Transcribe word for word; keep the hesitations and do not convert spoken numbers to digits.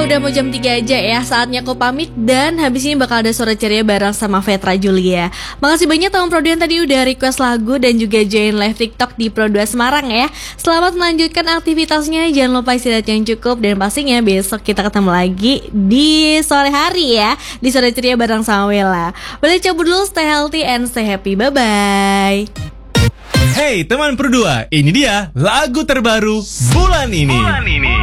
udah mau jam tiga aja ya. Saatnya aku pamit dan habis ini bakal ada Sore Ceria bareng sama Vetra Julia. Makasih banyak Tom Pro yang tadi udah request lagu dan juga join live TikTok di Pro dua Semarang ya. Selamat melanjutkan aktivitasnya. Jangan lupa istirahat yang cukup dan pastinya besok kita ketemu lagi di sore hari ya, di Sore Ceria bareng sama Wella. Boleh cabut dulu, stay healthy and stay happy. Bye-bye. Hey teman Pro dua, ini dia lagu terbaru bulan ini. Bulan ini.